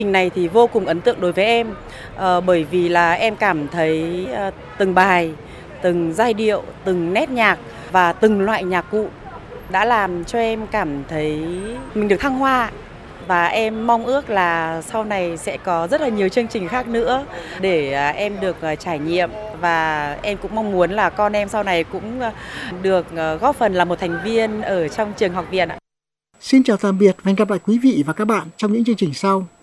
Trình này thì vô cùng ấn tượng đối với em, bởi vì là em cảm thấy từng bài, từng giai điệu, từng nét nhạc và từng loại nhạc cụ đã làm cho em cảm thấy mình được thăng hoa. Và em mong ước là sau này sẽ có rất là nhiều chương trình khác nữa để em được trải nghiệm, và em cũng mong muốn là con em sau này cũng được góp phần là một thành viên ở trong trường học viện ạ. Xin chào tạm biệt và hẹn gặp lại quý vị và các bạn trong những chương trình sau.